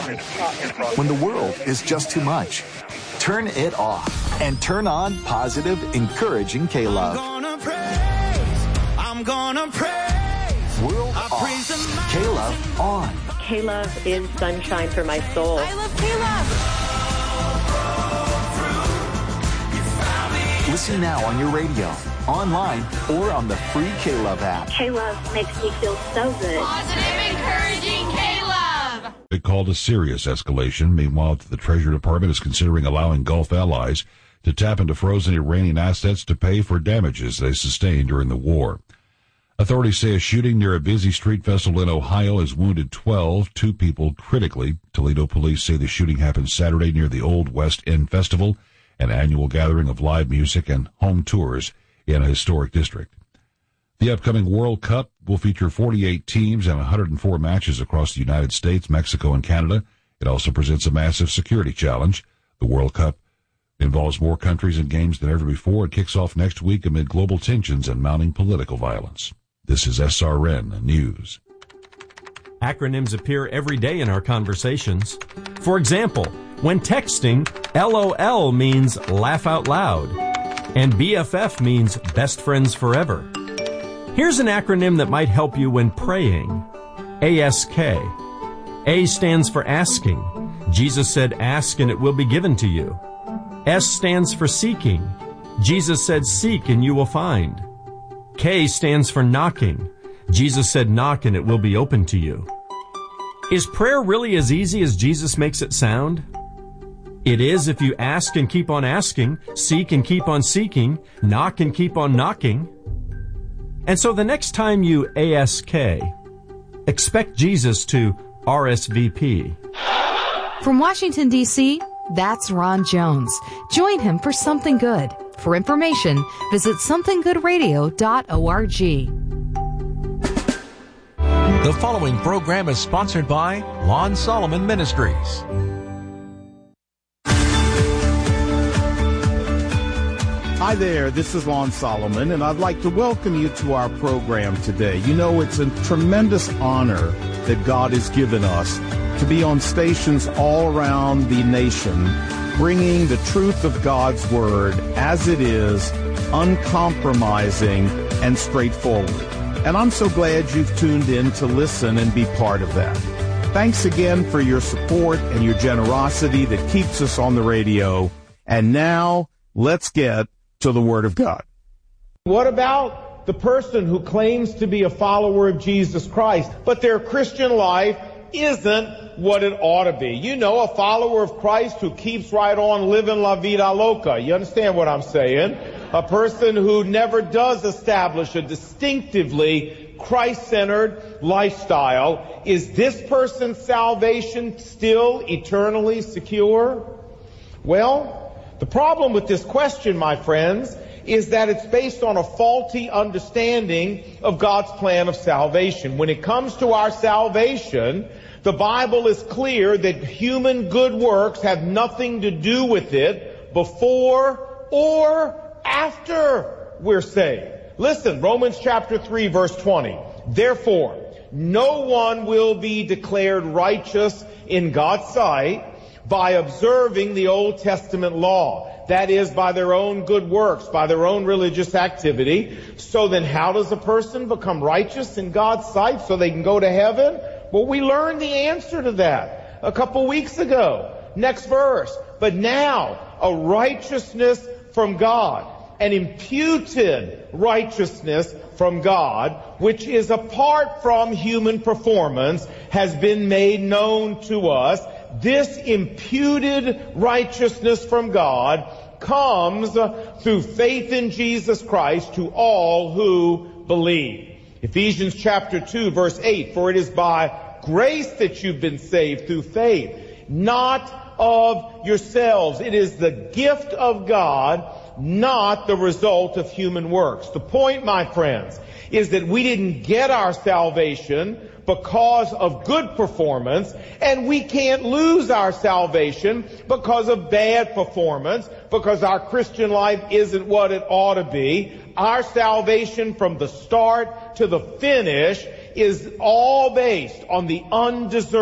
When the world is just too much, turn it off and turn on positive, encouraging K-Love. I'm gonna praise. World off. K-Love on. K-Love is sunshine for my soul. I love K-Love. Listen now on your radio, online, or on the free K-Love app. K-Love makes me feel so good. Positive, encouraging K-Love. It called a serious escalation. Meanwhile, the Treasury Department is considering allowing Gulf allies to tap into frozen Iranian assets to pay for damages they sustained during the war. Authorities say a shooting near a busy street festival in Ohio has wounded 12, 2 people critically. Toledo police say the shooting happened Saturday near the Old West End Festival, an annual gathering of live music and home tours in a historic district. The upcoming World Cup will feature 48 teams and 104 matches across the United States, Mexico, and Canada. It also presents a massive security challenge. The World Cup involves more countries and games than ever before. It kicks off next week amid global tensions and mounting political violence. This is SRN News. Acronyms appear every day in our conversations. For example, when texting, LOL means laugh out loud, and BFF means best friends forever. Here's an acronym that might help you when praying. ASK. A stands for asking. Jesus said, ask and it will be given to you. S stands for seeking. Jesus said, seek and you will find. K stands for knocking. Jesus said, knock and it will be open to you. Is prayer really as easy as Jesus makes it sound? It is if you ask and keep on asking, seek and keep on seeking, knock and keep on knocking. And so the next time you ASK, expect Jesus to RSVP. From Washington, D.C., that's Ron Jones. Join him for Something Good. For information, visit somethinggoodradio.org. The following program is sponsored by Lon Solomon Ministries. Hi there, this is Lon Solomon, and I'd like to welcome you to our program today. You know, it's a tremendous honor that God has given us to be on stations all around the nation, bringing the truth of God's Word as it is, uncompromising and straightforward. And I'm so glad you've tuned in to listen and be part of that. Thanks again for your support and your generosity that keeps us on the radio. And now, let's get to the Word of God. What about the person who claims to be a follower of Jesus Christ, but their Christian life isn't what it ought to be? You know, a follower of Christ who keeps right on living la vida loca. You understand what I'm saying? A person who never does establish a distinctively Christ-centered lifestyle. Is this person's salvation still eternally secure? Well, the problem with this question, my friends, is that it's based on a faulty understanding of God's plan of salvation. When it comes to our salvation, the Bible is clear that human good works have nothing to do with it before or after we're saved. Listen, Romans chapter 3, verse 20. Therefore, no one will be declared righteous in God's sight by observing the Old Testament law. That is, by their own good works, by their own religious activity. So then how does a person become righteous in God's sight so they can go to heaven? Well, we learned the answer to that a couple weeks ago. Next verse. But now, a righteousness from God, an imputed righteousness from God, which is apart from human performance, has been made known to us. This imputed righteousness from God comes through faith in Jesus Christ to all who believe. Ephesians chapter 2, verse 8, for it is by grace that you've been saved through faith, not of yourselves. It is the gift of God, not the result of human works. The point, my friends, is that we didn't get our salvation because of good performance, and we can't lose our salvation because of bad performance, because our Christian life isn't what it ought to be. Our salvation from the start to the finish is all based on the undeserved